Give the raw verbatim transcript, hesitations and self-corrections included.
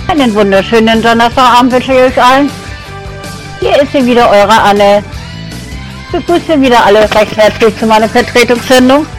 Einen wunderschönen Donnerstagabend wünsche ich euch allen. Hier ist sie wieder, eure Anne. Ich begrüße wieder alle recht herzlich zu meiner Vertretungssendung.